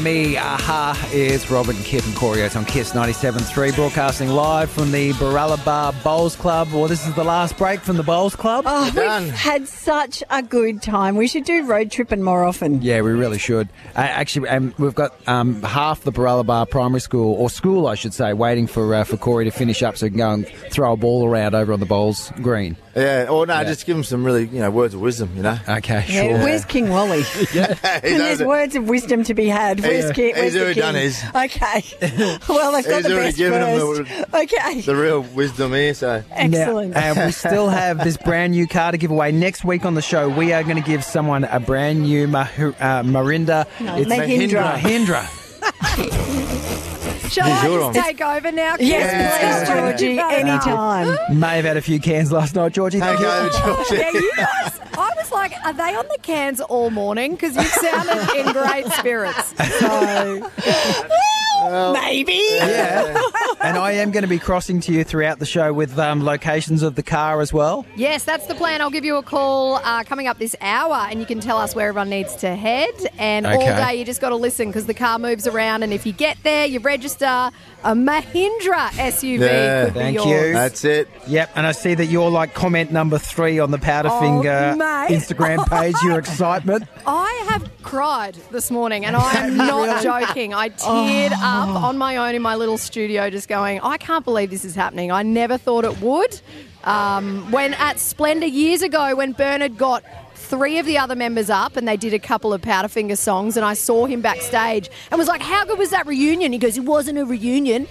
Me, Aha, is Robin, Kit and Corey Oates on Kiss 97.3, broadcasting live from the Baralaba Bowls Club. Well, this is the last break from the Bowls Club. Oh, we've had such a good time. We should do road tripping more often. Yeah, we really should. Actually, we've got half the Baralaba Primary School, or school I should say, waiting for Corey to finish up so he can go and throw a ball around over on the Bowls green. Yeah, or no, just give him some really, words of wisdom, Okay, yeah, sure. Where's King Wally? Yeah, And there's words of wisdom to be had. Where's the King? He's already done his. Okay. Well, they've got He's the already best given first. him Okay. the real wisdom here, so. Excellent. Now, we still have this brand new car to give away. Next week on the show, we are going to give someone a brand new Marinda. Mahindra. Shall I just take over now? Yes, please, Georgie. Anytime. May have had a few cans last night, Georgie. Take over, Georgie. Yeah, you guys, I was like, are they on the cans all morning? Because you sounded in great spirits. So, maybe. Yeah. And I am going to be crossing to you throughout the show with locations of the car as well. yes, that's the plan. I'll give you a call coming up this hour and you can tell us where everyone needs to head. And all day you just got to listen because the car moves around. And if you get there, you register, a Mahindra SUV could be Thank yours. you. That's it. Yep, and I see that you're like comment number 3 on the Powderfinger mate. Instagram page, your excitement. I have cried this morning, and I am not joking. I teared up on my own in my little studio just going, I can't believe this is happening. I never thought it would. When at Splendour years ago, when Bernard got 3 of the other members up and they did a couple of Powderfinger songs, and I saw him backstage and was like, how good was that reunion? He goes, it wasn't a reunion.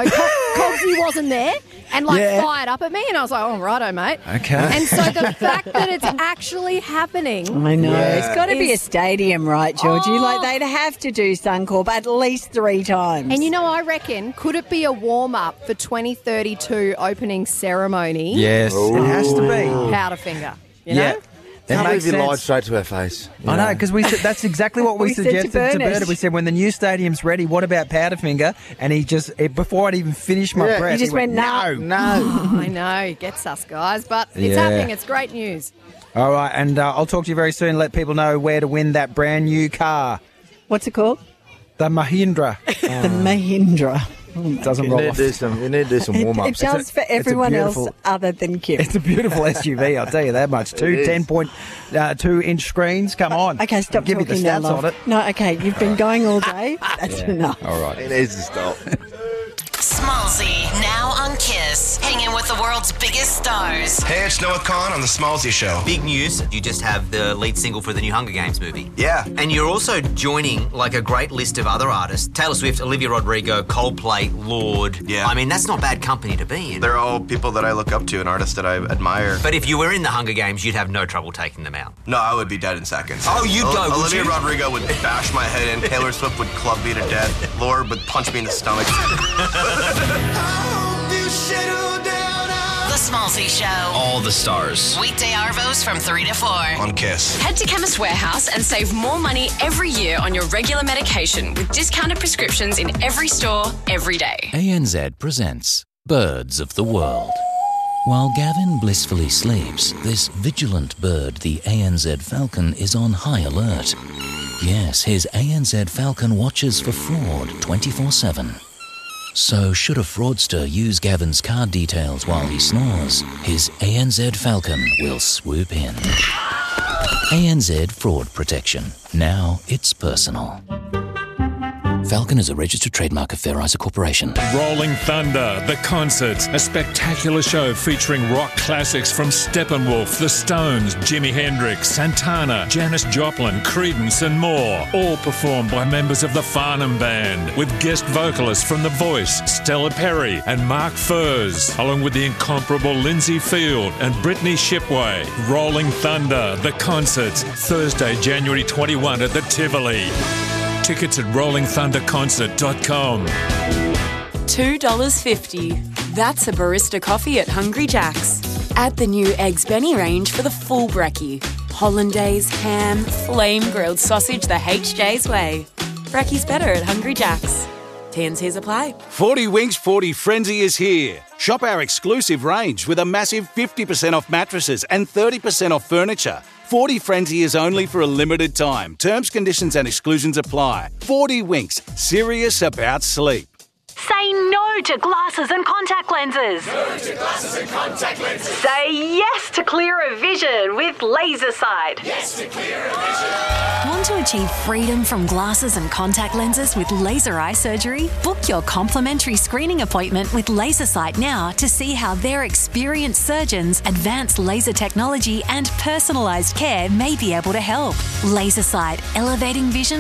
Cogsy wasn't there and fired up at me, and I was like, oh, righto, mate. Okay. And so the fact that it's actually happening. I know. It's got to be a stadium, right, Georgie? Like, they'd have to do Suncorp at least 3 times. And I reckon, could it be a warm-up for 2032 opening ceremony? Yes, it has to be. Powderfinger, you Yeah. know? It Can't makes believe you lied sense. straight to her face. I know, because that's exactly what we We said to suggested to Bernard. Bernard. We said, when the new stadium's ready, what about Powderfinger? And he just, before I'd even finished my breath, He just went, no. I know, it gets us, guys, but it's happening. It's great news. All right, and I'll talk to you very soon. Let people know where to win that brand new car. What's it called? The Mahindra. The Mahindra. Doesn't You roll need off. to do some warm-ups. It does for everyone else beautiful- other than Kim. It's a beautiful SUV, I'll tell you that much. 2 is. 10.2-inch screens. Come on. Okay, stop Give talking you the now, stats love. on it. No, okay, you've been going all day. That's enough. All right. It needs to stop. Smallsy, now on Kiss. Hanging with the world's biggest stars. Hey, it's Noah Khan on The Smallsy Show. Big news, you just have the lead single for the new Hunger Games movie. Yeah. And you're also joining like a great list of other artists. Taylor Swift, Olivia Rodrigo, Coldplay, Lorde. Yeah. I mean, that's not bad company to be in. They're all people that I look up to and artists that I admire. But if you were in the Hunger Games, you'd have no trouble taking them out. No, I would be dead in seconds. Oh, you'd go, would Olivia you? Rodrigo would bash my head in. Taylor Swift would club me to death. Lorde would punch me in the stomach. The Smallsy Show. All the stars. Weekday Arvos from 3 to 4. On Kiss. Head to Chemist Warehouse and save more money every year on your regular medication with discounted prescriptions in every store, every day. ANZ presents Birds of the World. While Gavin blissfully sleeps, this vigilant bird, the ANZ falcon, is on high alert. Yes, his ANZ falcon watches for fraud 24/7. So should a fraudster use Gavin's card details while he snores, his ANZ falcon will swoop in. ANZ Fraud Protection. Now it's personal. Falcon is a registered trademark of Fair Isa Corporation. Rolling Thunder, the concert, a spectacular show featuring rock classics from Steppenwolf, The Stones, Jimi Hendrix, Santana, Janis Joplin, Creedence and more, all performed by members of the Farnham Band, with guest vocalists from The Voice, Stella Perry and Mark Furze, along with the incomparable Lindsay Field and Brittany Shipway. Rolling Thunder, the concert, Thursday, January 21 at the Tivoli. Tickets at rollingthunderconcert.com. $2.50. That's a barista coffee at Hungry Jack's. Add the new Eggs Benny range for the full brekkie. Hollandaise, ham, flame grilled sausage the HJ's way. Brekkie's better at Hungry Jack's. T&Cs apply. 40 Winks 40 Frenzy is here. Shop our exclusive range with a massive 50% off mattresses and 30% off furniture. 40 Frenzy is only for a limited time. Terms, conditions and exclusions apply. 40 Winks, serious about sleep. Say no to glasses and contact lenses. No to glasses and contact lenses. Say yes to clearer vision with Laser Sight. Yes to clearer vision. Want to achieve freedom from glasses and contact lenses with laser eye surgery? Book your complimentary screening appointment with Laser Sight now to see how their experienced surgeons, advanced laser technology and personalised care may be able to help. Laser Sight, elevating vision